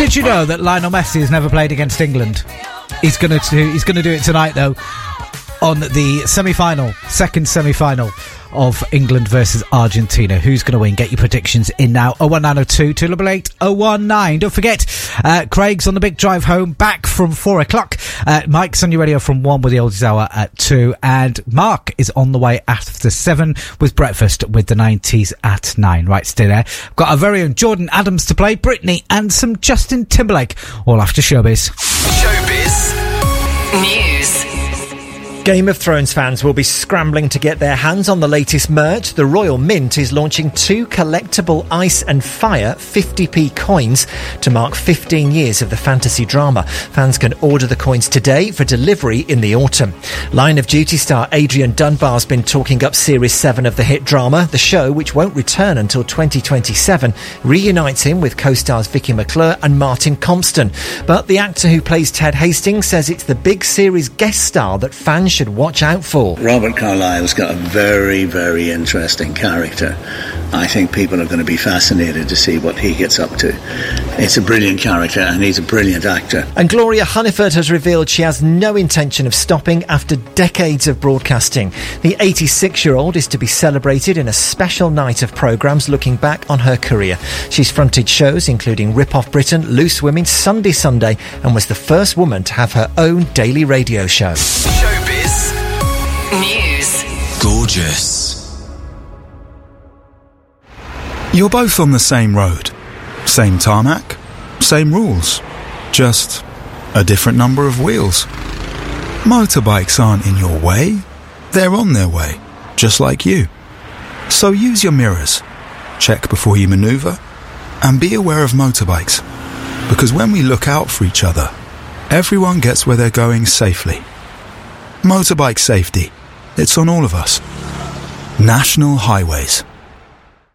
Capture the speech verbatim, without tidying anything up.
Did you know that Lionel Messi has never played against England? He's gonna do, he's gonna do it tonight though, on the semi-final, second semi-final of England versus Argentina. Who's going to win? Get your predictions in now. oh one nine oh two, two eight eight, oh one nine. Don't forget, uh, Craig's on the big drive home, back from four o'clock. Uh, Mike's on your radio from one with the Oldies Hour at two. And Mark is on the way after seven with breakfast with the nineties at nine. Right, stay there. Got our very own Jordan Adams to play, Britney, and some Justin Timberlake, all after Showbiz. Showbiz News. Game of Thrones fans will be scrambling to get their hands on the latest merch. The Royal Mint is launching two collectible Ice and Fire fifty p coins to mark fifteen years of the fantasy drama. Fans can order the coins today for delivery in the autumn. Line of Duty star Adrian Dunbar's been talking up Series seven of the hit drama. The show, which won't return until twenty twenty-seven, reunites him with co-stars Vicky McClure and Martin Compston. But the actor who plays Ted Hastings says it's the big series guest star that fans should watch out for. Robert Carlyle's got a very, very interesting character. I think people are going to be fascinated to see what he gets up to. It's a brilliant character and he's a brilliant actor. And Gloria Hunniford has revealed she has no intention of stopping after decades of broadcasting. The eighty-six-year-old is to be celebrated in a special night of programmes looking back on her career. She's fronted shows including Rip Off Britain, Loose Women, Sunday Sunday, and was the first woman to have her own daily radio show. Showbiz News. Gorgeous. You're both on the same road, same tarmac, same rules, just a different number of wheels. Motorbikes aren't in your way, they're on their way, just like you. So use your mirrors, check before you manoeuvre, and be aware of motorbikes, because when we look out for each other, everyone gets where they're going safely. Motorbike safety, it's on all of us. National Highways.